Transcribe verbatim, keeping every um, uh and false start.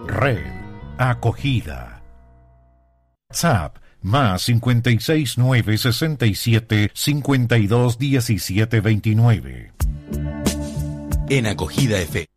Red Acogida. WhatsApp más cincuenta y seis nueve sesenta y siete cincuenta y dos diecisiete veintinueve. En Acogida F.